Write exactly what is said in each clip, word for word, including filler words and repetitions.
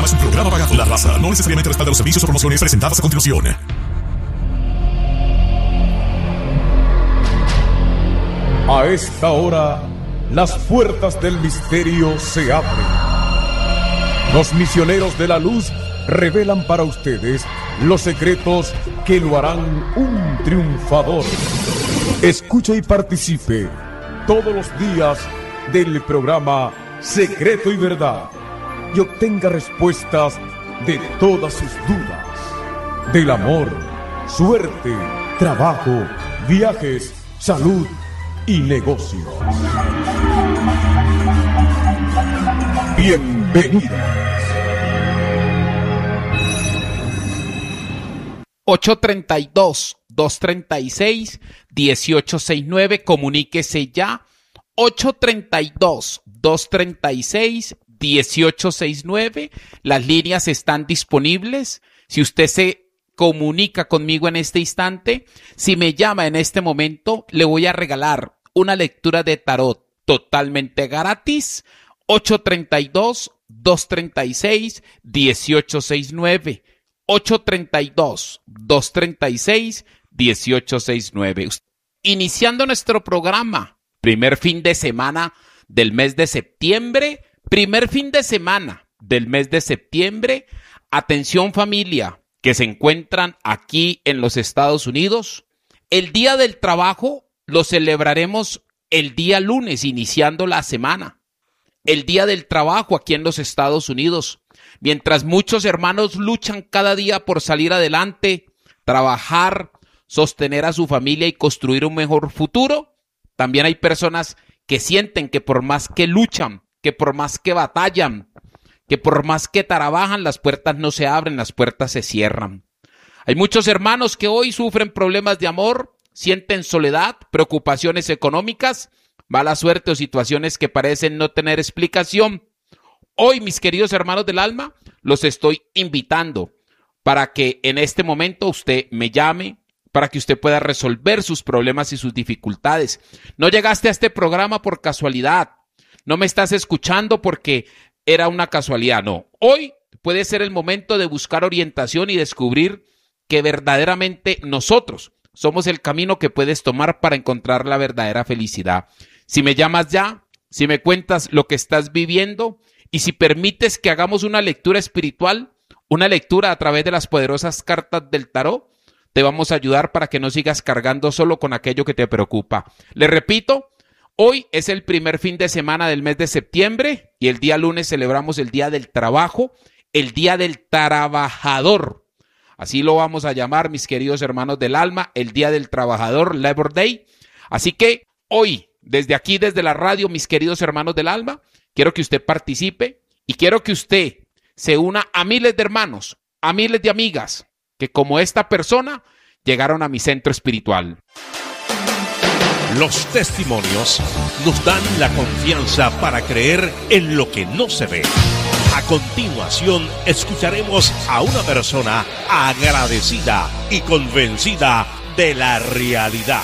programa es un programa pagado. La raza no necesariamente respalda los servicios o promociones presentadas a continuación. A esta hora, las puertas del misterio se abren. Los misioneros de la luz revelan para ustedes los secretos que lo harán un triunfador. Escuche y participe todos los días del programa Secreto y Verdad y obtenga respuestas de todas sus dudas. Del amor, suerte, trabajo, viajes, salud y negocios. Bienvenidos. ocho treinta y dos, dos treinta y seis, dieciocho sesenta y nueve, comuníquese ya. ocho treinta y dos, dos treinta y seis, dieciocho sesenta y nueve, las líneas están disponibles. Si usted se comunica conmigo en este instante, si me llama en este momento, le voy a regalar una lectura de tarot totalmente gratis. ocho treinta y dos, dos treinta y seis, dieciocho sesenta y nueve. ocho treinta y dos, dos treinta y seis, dieciocho sesenta y nueve. Iniciando nuestro programa, primer fin de semana del mes de septiembre, primer fin de semana del mes de septiembre. Atención familia que se encuentran aquí en los Estados Unidos. El Día del Trabajo lo celebraremos el día lunes, iniciando la semana. El Día del Trabajo aquí en los Estados Unidos. Mientras muchos hermanos luchan cada día por salir adelante, trabajar, sostener a su familia y construir un mejor futuro, también hay personas que sienten que por más que luchan, que por más que batallan, que por más que trabajan, las puertas no se abren, las puertas se cierran. Hay muchos hermanos que hoy sufren problemas de amor, sienten soledad, preocupaciones económicas, mala suerte o situaciones que parecen no tener explicación. Hoy, mis queridos hermanos del alma, los estoy invitando para que en este momento usted me llame, para que usted pueda resolver sus problemas y sus dificultades. No llegaste a este programa por casualidad, no me estás escuchando porque era una casualidad, no. Hoy puede ser el momento de buscar orientación y descubrir que verdaderamente nosotros somos el camino que puedes tomar para encontrar la verdadera felicidad. Si me llamas ya, si me cuentas lo que estás viviendo y si permites que hagamos una lectura espiritual, una lectura a través de las poderosas cartas del tarot, te vamos a ayudar para que no sigas cargando solo con aquello que te preocupa. Le repito, hoy es el primer fin de semana del mes de septiembre y el día lunes celebramos el Día del Trabajo, el Día del Trabajador. Así lo vamos a llamar, mis queridos hermanos del alma, el Día del Trabajador, Labor Day. Así que hoy, desde aquí, desde la radio, mis queridos hermanos del alma, quiero que usted participe y quiero que usted se una a miles de hermanos, a miles de amigas, que como esta persona llegaron a mi centro espiritual. Los testimonios nos dan la confianza para creer en lo que no se ve. A continuación, escucharemos a una persona agradecida y convencida de la realidad.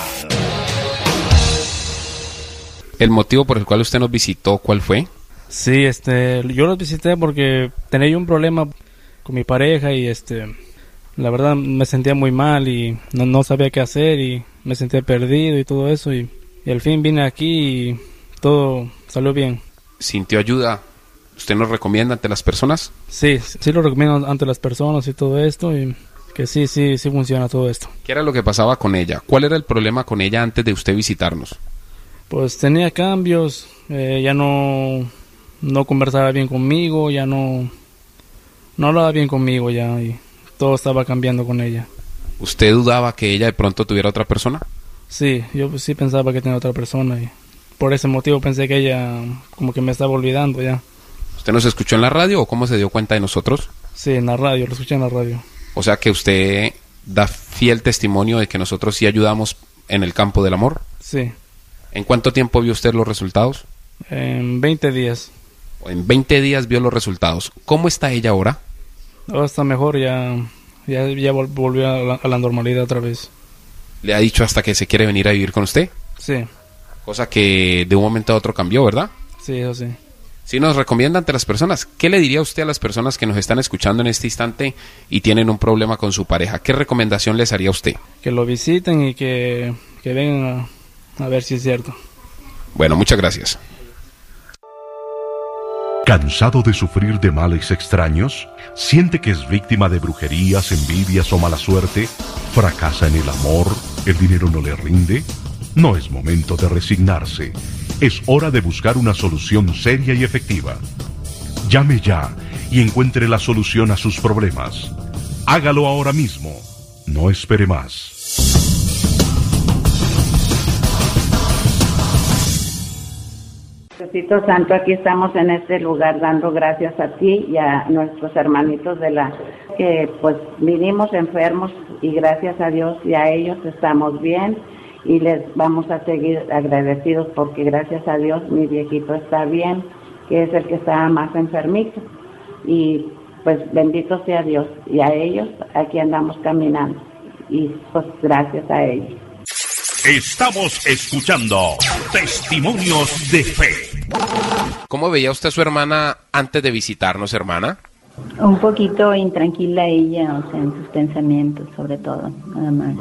¿El motivo por el cual usted nos visitó, cuál fue? Sí, este, yo los visité porque tenía yo un problema con mi pareja y este, la verdad me sentía muy mal y no, no sabía qué hacer y me sentía perdido y todo eso y, y al fin vine aquí y todo salió bien. ¿Sintió ayuda? ¿Usted nos recomienda ante las personas? Sí, sí lo recomiendo ante las personas y todo esto y que sí, sí, sí funciona todo esto. ¿Qué era lo que pasaba con ella? ¿Cuál era el problema con ella antes de usted visitarnos? Pues tenía cambios, eh, ya no, no conversaba bien conmigo, ya no, no hablaba bien conmigo ya y todo estaba cambiando con ella. ¿Usted dudaba que ella de pronto tuviera otra persona? Sí, yo pues, sí pensaba que tenía otra persona y por ese motivo pensé que ella como que me estaba olvidando ya. ¿Usted nos escuchó en la radio o cómo se dio cuenta de nosotros? Sí, en la radio, lo escuché en la radio. O sea que usted da fiel testimonio de que nosotros sí ayudamos en el campo del amor. Sí. ¿En cuánto tiempo vio usted los resultados? En veinte días. En veinte días vio los resultados. ¿Cómo está ella ahora? Ahora está mejor, ya, ya, ya volvió a la, a la normalidad otra vez. ¿Le ha dicho hasta que se quiere venir a vivir con usted? Sí. Cosa que de un momento a otro cambió, ¿verdad? Sí, eso sí. Sí nos recomienda ante las personas. ¿Qué le diría usted a las personas que nos están escuchando en este instante y tienen un problema con su pareja? ¿Qué recomendación les haría usted? Que lo visiten y que, que vengan a, a ver si es cierto. Bueno, muchas gracias. ¿Cansado de sufrir de males extraños? ¿Siente que es víctima de brujerías, envidias o mala suerte? ¿Fracasa en el amor? ¿El dinero no le rinde? No es momento de resignarse. Es hora de buscar una solución seria y efectiva. Llame ya y encuentre la solución a sus problemas. Hágalo ahora mismo. No espere más. Diosito Santo, aquí estamos en este lugar dando gracias a ti y a nuestros hermanitos de la que pues vinimos enfermos y gracias a Dios y a ellos estamos bien y les vamos a seguir agradecidos porque gracias a Dios mi viejito está bien, que es el que estaba más enfermito y pues bendito sea Dios y a ellos aquí andamos caminando y pues gracias a ellos. Estamos escuchando Testimonios de Fe. ¿Cómo veía usted a su hermana antes de visitarnos, hermana? Un poquito intranquila ella, o sea, en sus pensamientos, sobre todo, nada más.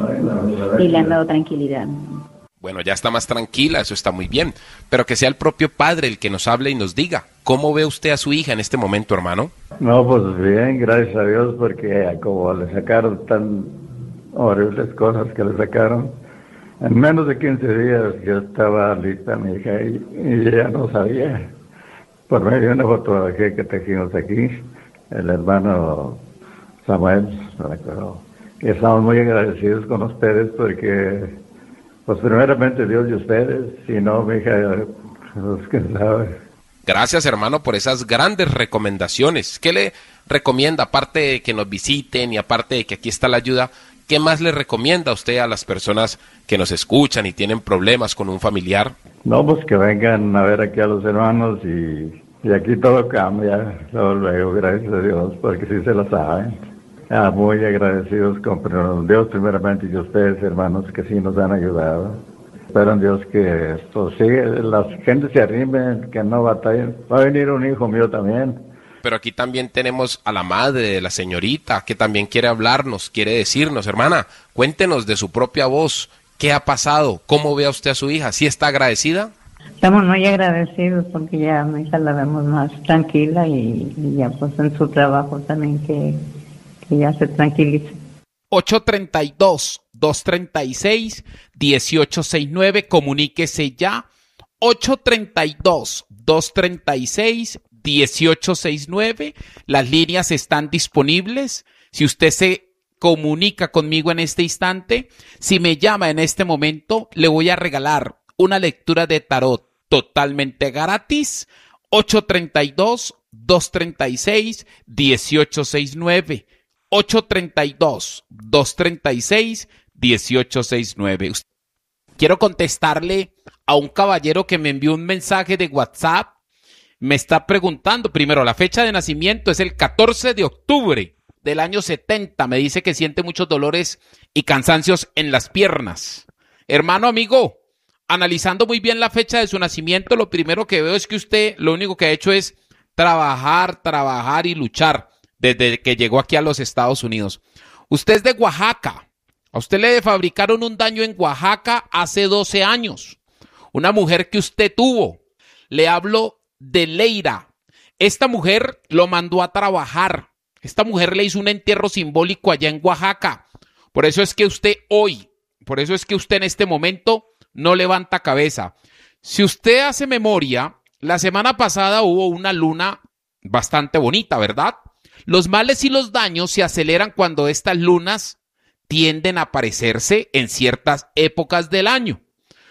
Y le han dado tranquilidad. Bueno, ya está más tranquila, eso está muy bien. Pero que sea el propio padre el que nos hable y nos diga. ¿Cómo ve usted a su hija en este momento, hermano? No, pues bien, gracias a Dios, porque como le sacaron tan horribles cosas que le sacaron, en menos de quince días ya estaba lista mi hija y, y ella no sabía. Por medio de una fotografía que trajimos aquí, el hermano Samuel, no me acuerdo. Y estamos muy agradecidos con ustedes porque, pues primeramente Dios y ustedes, si no mi hija, pues quién sabe. Gracias, hermano, por esas grandes recomendaciones. ¿Qué le recomienda, aparte de que nos visiten y aparte de que aquí está la ayuda? ¿Qué más le recomienda usted a las personas que nos escuchan y tienen problemas con un familiar? No, pues que vengan a ver aquí a los hermanos y, y aquí todo cambia, luego, luego, gracias a Dios, porque sí se lo saben. Ah, muy agradecidos con Dios primeramente y ustedes, hermanos, que sí nos han ayudado. Espero en Dios que esto sigue, la gente se arrime, que no batallen. Va a venir un hijo mío también. Pero aquí también tenemos a la madre de la señorita, que también quiere hablarnos, quiere decirnos, hermana, cuéntenos de su propia voz, ¿qué ha pasado? ¿Cómo ve a usted a su hija? ¿Sí está agradecida? Estamos muy agradecidos porque ya a mi hija la vemos más tranquila y, y ya pues en su trabajo también que, que ya se tranquilice. ocho tres dos, dos tres seis, uno ocho seis nueve, comuníquese ya, ocho tres dos, dos tres seis, uno ocho seis nueve, las líneas están disponibles. Si usted se comunica conmigo en este instante, si me llama en este momento, le voy a regalar una lectura de tarot totalmente gratis. Ocho tres dos, dos tres seis, uno ocho seis nueve, ocho tres dos, dos tres seis, uno ocho seis nueve. Quiero contestarle a un caballero que me envió un mensaje de WhatsApp. Me está preguntando, primero, la fecha de nacimiento es el catorce de octubre del año setenta. Me dice que siente muchos dolores y cansancios en las piernas. Hermano, amigo, analizando muy bien la fecha de su nacimiento, lo primero que veo es que usted lo único que ha hecho es trabajar, trabajar y luchar desde que llegó aquí a los Estados Unidos. Usted es de Oaxaca. A usted le fabricaron un daño en Oaxaca hace doce años. Una mujer que usted tuvo. Le hablo de Leira. Esta mujer lo mandó a trabajar. Esta mujer le hizo un entierro simbólico allá en Oaxaca. Por eso es que usted hoy, por eso es que usted en este momento no levanta cabeza. Si usted hace memoria, la semana pasada hubo una luna bastante bonita, ¿verdad? Los males y los daños se aceleran cuando estas lunas tienden a aparecerse en ciertas épocas del año.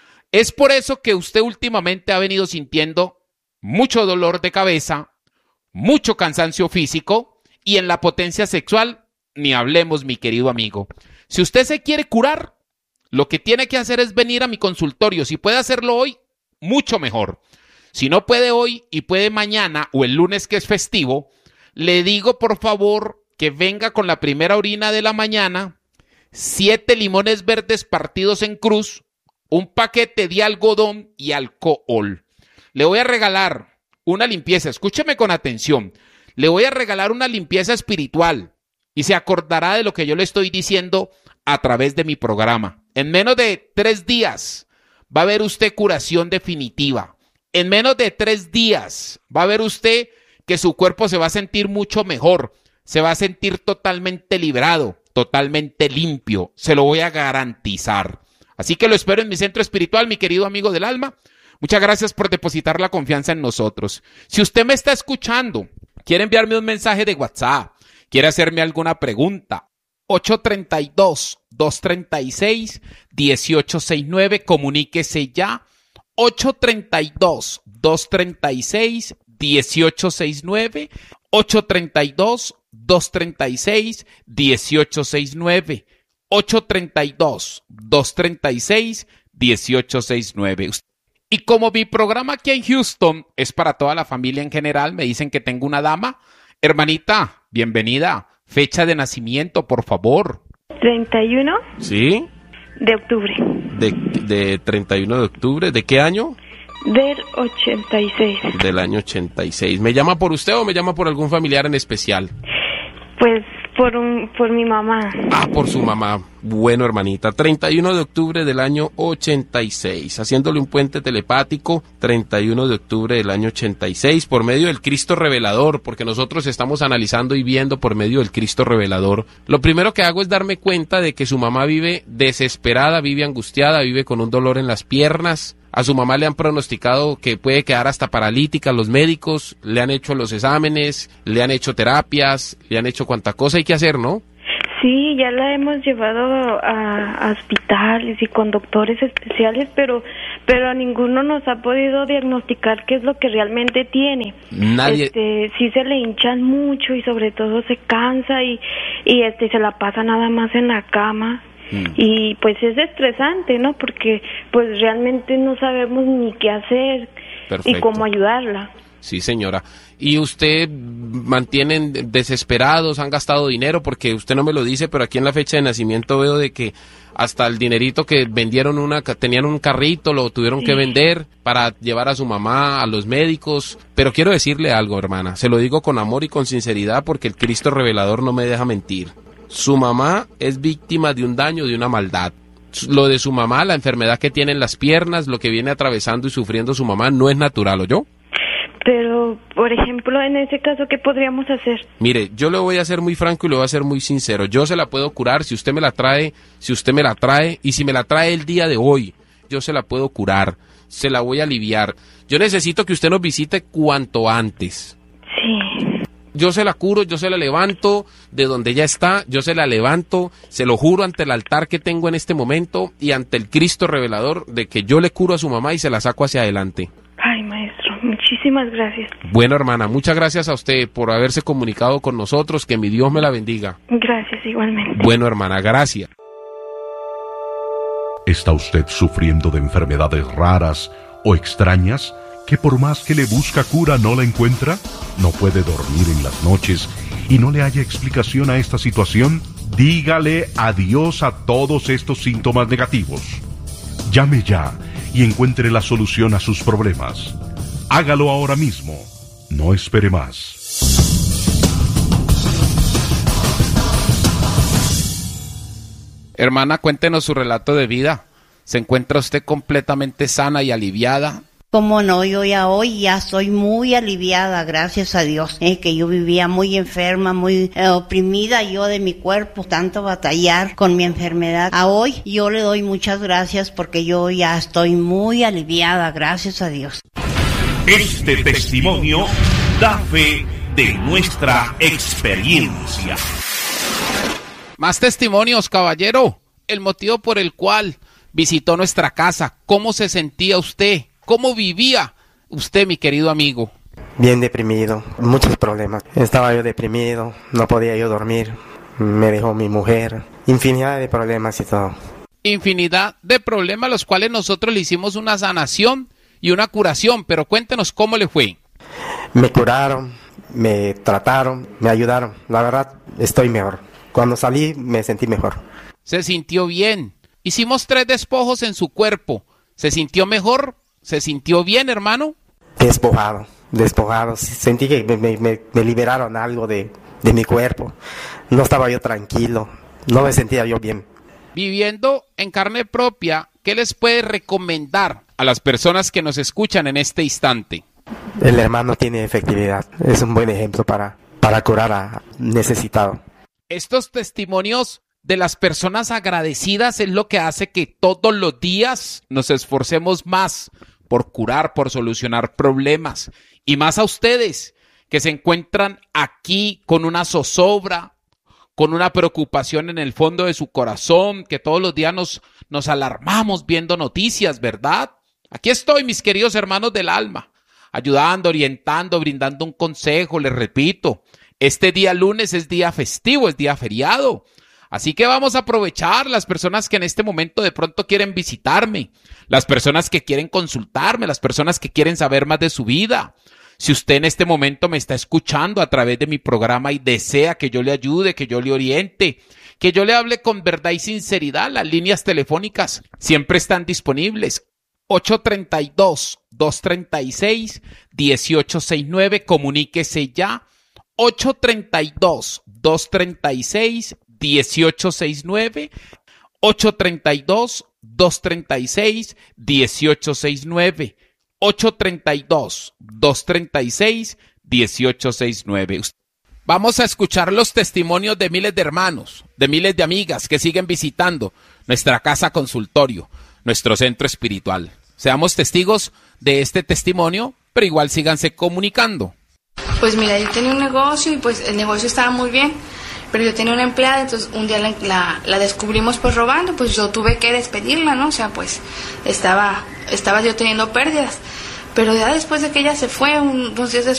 Es por eso que usted últimamente ha venido sintiendo mucho dolor de cabeza, mucho cansancio físico y en la potencia sexual, ni hablemos, mi querido amigo. Si usted se quiere curar, lo que tiene que hacer es venir a mi consultorio. Si puede hacerlo hoy, mucho mejor. Si no puede hoy y puede mañana o el lunes que es festivo, le digo por favor que venga con la primera orina de la mañana, siete limones verdes partidos en cruz, un paquete de algodón y alcohol. Le voy a regalar una limpieza. Escúcheme con atención. Le voy a regalar una limpieza espiritual y se acordará de lo que yo le estoy diciendo a través de mi programa. En menos de tres días va a ver usted curación definitiva. En menos de tres días va a ver usted que su cuerpo se va a sentir mucho mejor. Se va a sentir totalmente liberado, totalmente limpio. Se lo voy a garantizar. Así que lo espero en mi centro espiritual, mi querido amigo del alma. Muchas gracias por depositar la confianza en nosotros. Si usted me está escuchando, quiere enviarme un mensaje de WhatsApp, quiere hacerme alguna pregunta, ocho tres dos, dos tres seis, uno ocho seis nueve, comuníquese ya, ocho tres dos, dos tres seis, uno ocho seis nueve, ocho tres dos, dos tres seis, uno ocho seis nueve, ocho tres dos, dos tres seis, uno ocho seis nueve. Y como mi programa aquí en Houston es para toda la familia en general, me dicen que tengo una dama. Hermanita, bienvenida. Fecha de nacimiento, por favor. treinta y uno ¿Sí? de octubre. De, de treinta y uno de octubre. ¿De qué año? Del ochenta y seis. Del año ochenta y seis. ¿Me llama por usted o me llama por algún familiar en especial? Pues por un, por mi mamá. Ah, por su mamá. Bueno, hermanita, treinta y uno de octubre del año ochenta y seis, haciéndole un puente telepático, treinta y uno de octubre del año ochenta y seis, por medio del Cristo revelador, porque nosotros estamos analizando y viendo por medio del Cristo revelador. Lo primero que hago es darme cuenta de que su mamá vive desesperada, vive angustiada, vive con un dolor en las piernas. A su mamá le han pronosticado que puede quedar hasta paralítica. Los médicos le han hecho los exámenes, le han hecho terapias, le han hecho cuanta cosa hay que hacer, ¿no? Sí, ya la hemos llevado a, a hospitales y con doctores especiales, pero pero a ninguno nos ha podido diagnosticar qué es lo que realmente tiene. Nadie. Este, sí se le hinchan mucho y sobre todo se cansa y y este se la pasa nada más en la cama. Mm. Y pues es estresante, ¿no? Porque pues realmente no sabemos ni qué hacer. Perfecto. Y cómo ayudarla. Sí, señora. ¿Y usted mantienen desesperados, han gastado dinero? Porque usted no me lo dice, pero aquí en la fecha de nacimiento veo de que hasta el dinerito que vendieron, una tenían un carrito, lo tuvieron sí. que vender para llevar a su mamá a los médicos. Pero quiero decirle algo, hermana, se lo digo con amor y con sinceridad porque el Cristo revelador no me deja mentir. Su mamá es víctima de un daño, de una maldad. Lo de su mamá, la enfermedad que tiene en las piernas, lo que viene atravesando y sufriendo su mamá, no es natural, ¿oyó? Pero, por ejemplo, en ese caso, ¿qué podríamos hacer? Mire, yo le voy a ser muy franco y le voy a ser muy sincero. Yo se la puedo curar si usted me la trae, si usted me la trae, y si me la trae el día de hoy, yo se la puedo curar, se la voy a aliviar. Yo necesito que usted nos visite cuanto antes. Sí. Yo se la curo, yo se la levanto de donde ella está, yo se la levanto, se lo juro ante el altar que tengo en este momento y ante el Cristo revelador de que yo le curo a su mamá y se la saco hacia adelante. Ay, maestro, muchísimas gracias. Bueno, hermana, muchas gracias a usted por haberse comunicado con nosotros, que mi Dios me la bendiga. Gracias, igualmente. Bueno, hermana, gracias. ¿Está usted sufriendo de enfermedades raras o extrañas que por más que le busca cura no la encuentra? ¿No puede dormir en las noches y no le haya explicación a esta situación? Dígale adiós a todos estos síntomas negativos. Llame ya y encuentre la solución a sus problemas. Hágalo ahora mismo. No espere más. Hermana, cuéntenos su relato de vida. ¿Se encuentra usted completamente sana y aliviada? Como no, yo ya hoy ya soy muy aliviada, gracias a Dios, eh, que yo vivía muy enferma, muy eh, oprimida yo de mi cuerpo, tanto batallar con mi enfermedad. A hoy yo le doy muchas gracias porque yo ya estoy muy aliviada, gracias a Dios. Este testimonio da fe de nuestra experiencia. Más testimonios, caballero. El motivo por el cual visitó nuestra casa. ¿Cómo se sentía usted? ¿Cómo vivía usted, mi querido amigo? Bien deprimido, muchos problemas. Estaba yo deprimido, no podía yo dormir, me dejó mi mujer, infinidad de problemas y todo. Infinidad de problemas, los cuales nosotros le hicimos una sanación y una curación, pero cuéntenos cómo le fue. Me curaron, me trataron, me ayudaron, la verdad estoy mejor. Cuando salí me sentí mejor. Se sintió bien. Hicimos tres despojos en su cuerpo. ¿Se sintió mejor? ¿Se sintió bien, hermano? Despojado, despojado. Sentí que me, me, me liberaron algo de, de mi cuerpo. No estaba yo tranquilo, no me sentía yo bien. Viviendo en carne propia, ¿qué les puede recomendar a las personas que nos escuchan en este instante? El hermano tiene efectividad, es un buen ejemplo para, para curar a necesitado. Estos testimonios de las personas agradecidas es lo que hace que todos los días nos esforcemos más por curar, por solucionar problemas. Y más a ustedes que se encuentran aquí con una zozobra, con una preocupación en el fondo de su corazón, que todos los días nos, nos alarmamos viendo noticias, ¿verdad? Aquí estoy, mis queridos hermanos del alma, ayudando, orientando, brindando un consejo. Les repito, este día lunes es día festivo, es día feriado. Así que vamos a aprovechar las personas que en este momento de pronto quieren visitarme, las personas que quieren consultarme, las personas que quieren saber más de su vida. Si usted en este momento me está escuchando a través de mi programa y desea que yo le ayude, que yo le oriente, que yo le hable con verdad y sinceridad, las líneas telefónicas siempre están disponibles. ocho tres dos, dos tres seis, uno ocho seis nueve, comuníquese ya. ocho tres dos, dos tres seis, uno ocho seis nueve, ocho tres dos, dos tres seis, uno ocho seis nueve, ocho tres dos, dos tres seis, uno ocho seis nueve. Vamos a escuchar los testimonios de miles de hermanos, de miles de amigas que siguen visitando nuestra casa consultorio, nuestro centro espiritual. Seamos testigos de este testimonio, pero igual síganse comunicando. Pues mira, yo tenía un negocio y pues el negocio estaba muy bien, pero yo tenía una empleada, entonces un día la, la, la descubrimos pues robando, pues yo tuve que despedirla, ¿no? O sea, pues estaba, estaba yo teniendo pérdidas, pero ya después de que ella se fue, un, unos días después,